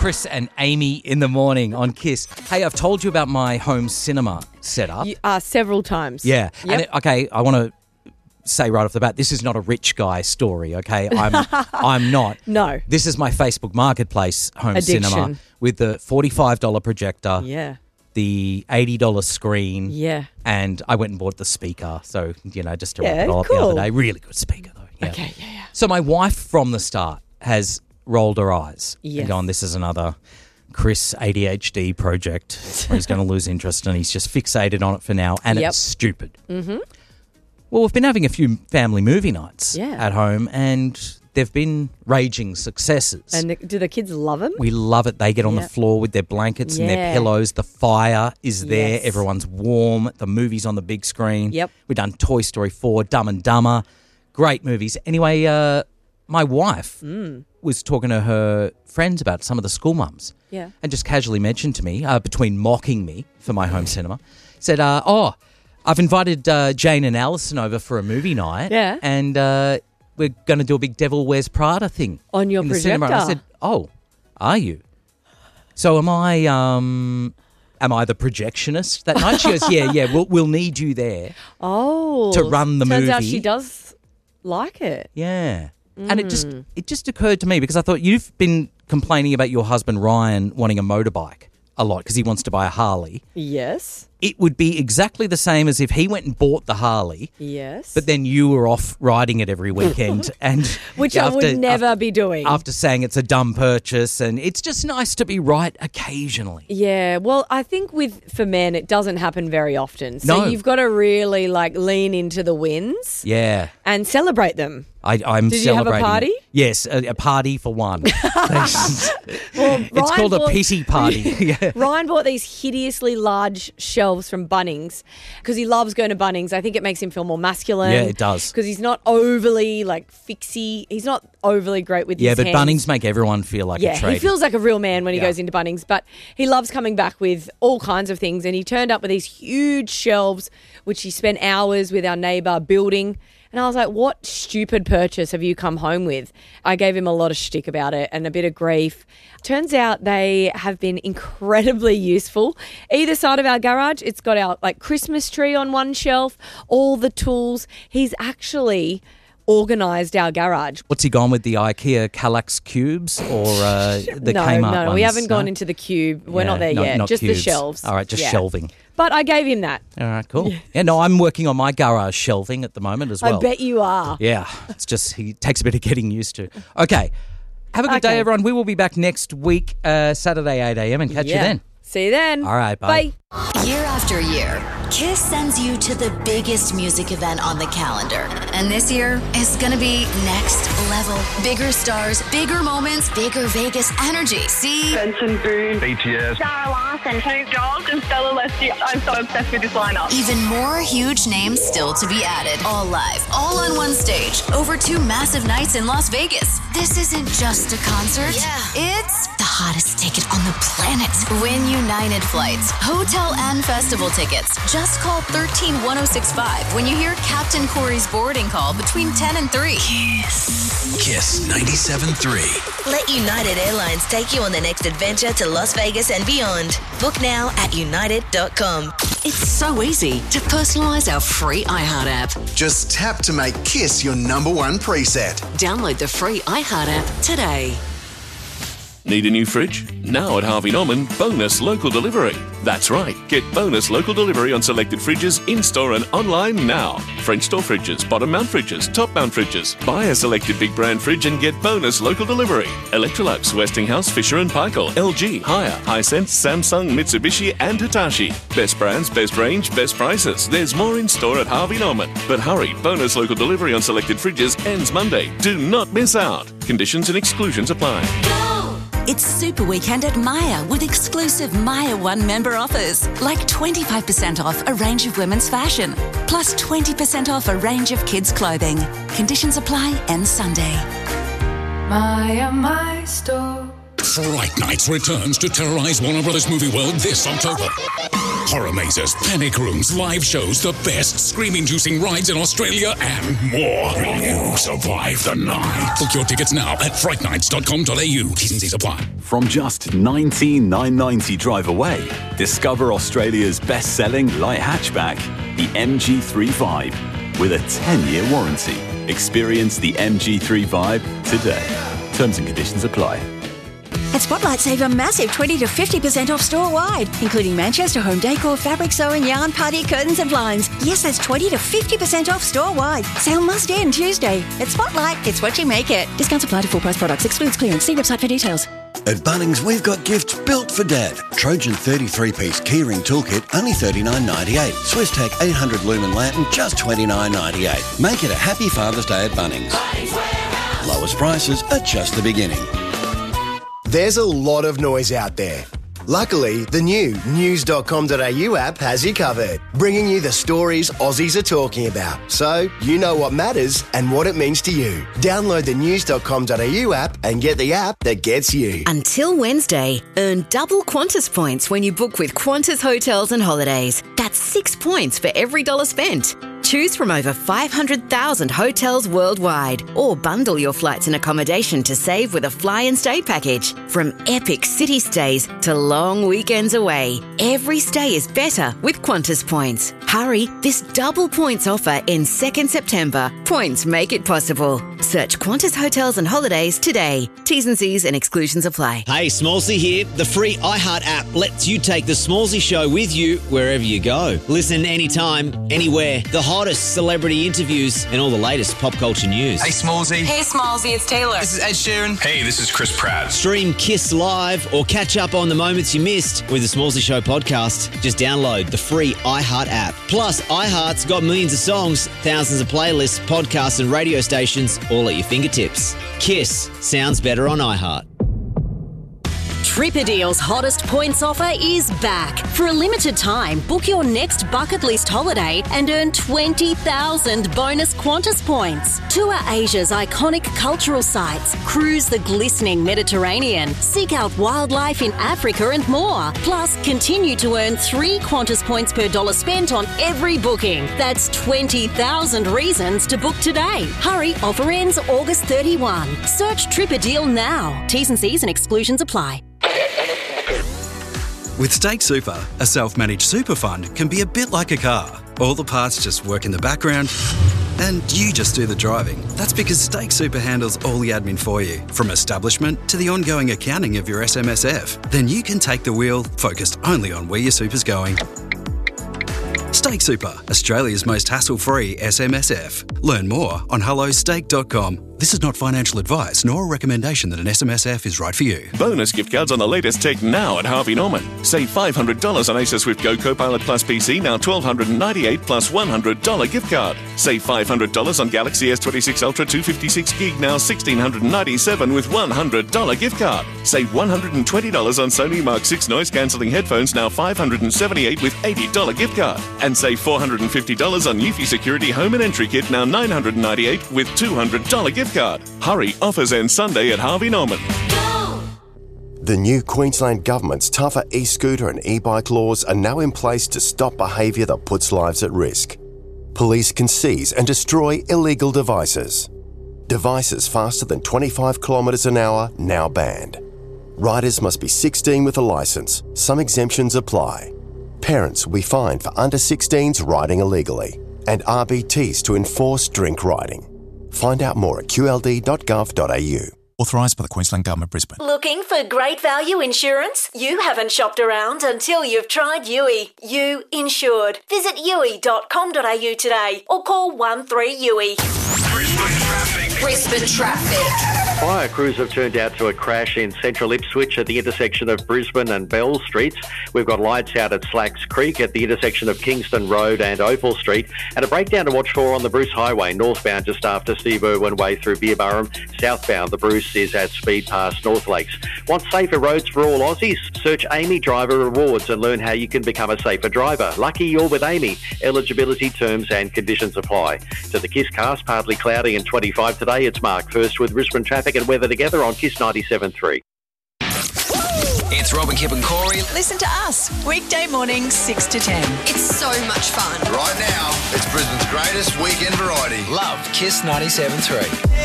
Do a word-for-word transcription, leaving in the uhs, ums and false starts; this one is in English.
Chris and Amy in the morning on Kiss. Hey, I've told you about my home cinema setup. You, uh, several times. Yeah. Yep. And it, okay, I want to say right off the bat, this is not a rich guy story, okay? I'm I'm not. No. This is my Facebook Marketplace home Addiction. cinema with the forty-five dollars projector, Yeah. the eighty dollars screen, Yeah. and I went and bought the speaker. So, you know, just to Yeah, wrap it all up cool. the other day. Really good speaker, though. Yeah. Okay, yeah, yeah. So my wife from the start has rolled her eyes Yes. and gone, this is another Chris A D H D project where he's going to lose interest, and he's just fixated on it for now, and Yep. it's stupid. Mm-hmm. Well, we've been having a few family movie nights Yeah. at home, and they've been raging successes. And the, do the kids love them? We love it. They get on Yeah. the floor with their blankets and their Yeah. pillows. The fire is there. Yes. Everyone's warm. The movie's on the big screen. Yep. We've done Toy Story four, Dumb and Dumber. Great movies. Anyway, uh, my wife Mm. was talking to her friends about some of the school mums. Yeah. And just casually mentioned to me, uh, between mocking me for my home cinema, said, uh, oh, I've invited uh, Jane and Alison over for a movie night. Yeah. And uh, we're going to do a big Devil Wears Prada thing. On your in the cinema. And I projector? said, oh, are you? So am I um, am I the projectionist that night? She goes, yeah, yeah, we'll, we'll need you there. Oh. To run the turns out movie. she does like it. Yeah. And it Mm. just it just occurred to me because I thought you've been complaining about your husband Ryan wanting a motorbike a lot because he wants to buy a Harley. Yes. It would be exactly the same as if he went and bought the Harley, Yes. but then you were off riding it every weekend. and Which yeah, I would after- never after, be doing. After saying it's a dumb purchase, and it's just nice to be right occasionally. Yeah, well, I think with for men it doesn't happen very often. So No. you've got to really like lean into the wins Yeah. and celebrate them. I, I'm Did you have a celebrating. party? Yes, a, a party for one. Well, It's Ryan called a bought- pity party. Yeah. Ryan bought these hideously large shelves from Bunnings because he loves going to Bunnings. I think it makes him feel more masculine. Yeah, it does. Because he's not overly like fixy. He's not overly great with Yeah, his but hands. Bunnings make everyone feel like Yeah, a tradie. he feels like a real man when he Yeah. goes into Bunnings, but he loves coming back with all kinds of things. And he turned up with these huge shelves, which he spent hours with our neighbour building. And I was like, what stupid purchase have you come home with? I gave him a lot of shtick about it and a bit of grief. Turns out they have been incredibly useful. Either side of our garage, it's got our like Christmas tree on one shelf, all the tools. He's actually organised our garage. What's he gone with, the IKEA Kallax cubes or uh, the no, Kmart no, no, ones? we haven't gone No? into the cube. We're Yeah, not there not- yet. not just cubes. the shelves. All right, just Yeah. shelving. But I gave him that. All right, cool. Yeah, no, I'm working on my garage shelving at the moment as well. I bet you are. Yeah, it's just, he takes a bit of getting used to. Okay, have a good day, Okay. everyone. We will be back next week, uh, Saturday, eight a.m, and catch you Yeah. then. See you then. All right, bye. Bye. Year after year, Kiss sends you to the biggest music event on the calendar. And this year is gonna be next level. Bigger stars, bigger moments, bigger Vegas energy. See Benson Boone, B T S, Sarah Larson, Snoop Dogg, and Stella Leslie. I'm so obsessed with this lineup. even more huge names still to be added. All live, all on one stage, over two massive nights in Las Vegas. This isn't just a concert. Yeah. It's the hottest ticket on the planet. Win United flights, hotel and festival tickets. Just call thirteen one oh six five when you hear Captain Corey's boarding call between ten and three. Kiss ninety-seven point three. Let United Airlines take you on the next adventure to Las Vegas and beyond. Book now at united dot com. It's so easy to personalise our free iHeart app. Just tap to make Kiss your number one preset. Download the free iHeart app today. Need a new fridge? Now at Harvey Norman, bonus local delivery. That's right, get bonus local delivery on selected fridges in-store and online now. French door fridges, bottom mount fridges, top mount fridges. Buy a selected big brand fridge and get bonus local delivery. Electrolux, Westinghouse, Fisher and Paykel, L G, Haier, Hisense, Samsung, Mitsubishi and Hitachi. Best brands, best range, best prices. There's more in-store at Harvey Norman. But hurry, bonus local delivery on selected fridges ends Monday. Do not miss out. Conditions and exclusions apply. It's Super Weekend at Myer with exclusive Myer One member offers, like twenty-five percent off a range of women's fashion, plus twenty percent off a range of kids' clothing. Conditions apply, ends Sunday. Myer, my store. Fright Nights returns to terrorize Warner Brothers movie world this October. Horror mazes, panic rooms, live shows, the best scream-inducing rides in Australia, and more. Will you survive the night? Book your tickets now at fright nights dot com dot a u. T's and C's apply. From just nineteen thousand nine hundred ninety drive away, discover Australia's best-selling light hatchback, the M G three Vibe, with a ten-year warranty. Experience the M G three Vibe today. Terms and conditions apply. At Spotlight, save a massive twenty to fifty percent off store-wide, including Manchester home decor, fabric sewing, yarn, party, curtains and blinds. Yes, that's twenty to fifty percent off store-wide. Sale must end Tuesday. At Spotlight, it's what you make it. Discounts apply to full-price products. Excludes clearance. See website for details. At Bunnings, we've got gifts built for Dad. Trojan thirty-three piece keyring toolkit, only thirty-nine ninety-eight. SwissTech eight hundred lumen lantern, just twenty-nine ninety-eight. Make it a happy Father's Day at Bunnings. Lowest prices are just the beginning. There's a lot of noise out there. Luckily, the new news dot com dot a u app has you covered, bringing you the stories Aussies are talking about, so you know what matters and what it means to you. Download the news dot com dot a u app and get the app that gets you. Until Wednesday, earn double Qantas points when you book with Qantas Hotels and Holidays. That's six points for every dollar spent. Choose from over five hundred thousand hotels worldwide, or bundle your flights and accommodation to save with a fly and stay package. From epic city stays to long weekends away, every stay is better with Qantas points. Hurry, this double points offer ends second September. Points make it possible. Search Qantas Hotels and Holidays today. T's and C's and exclusions apply. Hey, Smallsy here. The free iHeart app lets you take the Smallsy show with you wherever you go. Listen anytime, anywhere. The hottest celebrity interviews and all the latest pop culture news. Hey, Smallsy. Hey, Smallsy, it's Taylor. This is Ed Sheeran. Hey, this is Chris Pratt. Stream Kiss Live or catch up on the moments you missed with the Smallsy Show podcast. Just download the free iHeart app. Plus, iHeart's got millions of songs, thousands of playlists, podcasts and radio stations all at your fingertips. Kiss sounds better on iHeart. Tripadeal's hottest points offer is back. For a limited time, book your next bucket list holiday and earn twenty thousand bonus Qantas points. Tour Asia's iconic cultural sites, cruise the glistening Mediterranean, seek out wildlife in Africa and more. Plus, continue to earn three Qantas points per dollar spent on every booking. That's twenty thousand reasons to book today. Hurry, offer ends August thirty-first. Search Tripadeal now. T's and C's and exclusions apply. With Stake Super, a self-managed super fund can be a bit like a car. All the parts just work in the background and you just do the driving. That's because Stake Super handles all the admin for you, from establishment to the ongoing accounting of your S M S F. Then you can take the wheel, focused only on where your super's going. Stake Super, Australia's most hassle-free S M S F. Learn more on hello stake dot com. This is not financial advice nor a recommendation that an S M S F is right for you. Bonus gift cards on the latest tech now at Harvey Norman. Save five hundred dollars on Acer Swift Go Copilot Plus P C, now one thousand two hundred ninety-eight dollars plus one hundred dollars gift card. Save five hundred dollars on Galaxy S twenty-six Ultra two fifty-six gig, now one thousand six hundred ninety-seven dollars with one hundred dollars gift card. Save one hundred twenty dollars on Sony Mark six noise-cancelling headphones, now five hundred seventy-eight dollars with eighty dollars gift card. And save four hundred fifty dollars on Eufy Security Home and Entry Kit, now nine hundred ninety-eight dollars with two hundred dollars gift card. Hurry, offers end Sunday at Harvey Norman. The new Queensland Government's tougher e-scooter and e-bike laws are now in place to stop behaviour that puts lives at risk. Police can seize and destroy illegal devices. Devices faster than twenty-five kilometres an hour now banned. Riders must be sixteen with a licence. Some exemptions apply. Parents will be fined for under sixteens riding illegally, and R B Ts to enforce drink riding. Find out more at q l d dot gov dot a u. Authorised by the Queensland Government, Brisbane. Looking for great value insurance? You haven't shopped around until you've tried U I. You Insured. Visit u i dot com dot a u today or call one three U I. Brisbane traffic. Fire crews have turned out to a crash in central Ipswich at the intersection of Brisbane and Bell Streets. We've got lights out at Slacks Creek at the intersection of Kingston Road and Opal Street, and a breakdown to watch for on the Bruce Highway, northbound just after Steve Irwin Way through Beerburrum. Southbound, the Bruce is at speed past North Lakes. Want safer roads for all Aussies? Search Amy Driver Rewards and learn how you can become a safer driver. Lucky you're with Amy. Eligibility, terms and conditions apply. To the Kiss cast, partly cloudy and twenty-five today. It's Mark first with Brisbane traffic and weather together on Kiss ninety-seven point three. It's Robin, Kip and Corey. Listen to us, weekday mornings, six to ten. It's so much fun. Right now, it's Brisbane's greatest weekend variety. Love Kiss ninety-seven point three.